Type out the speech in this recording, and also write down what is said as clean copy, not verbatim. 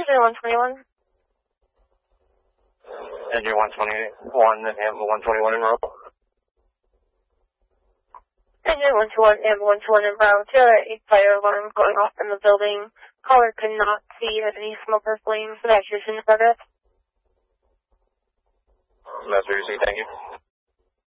Engine 121. Engine 121 and Amber 121 in row. Engine 121, Amber 121 in row. 208 fire alarm going off in the building. Caller could not see any smoke or flames. Evacuation in progress. That's what you see, thank you.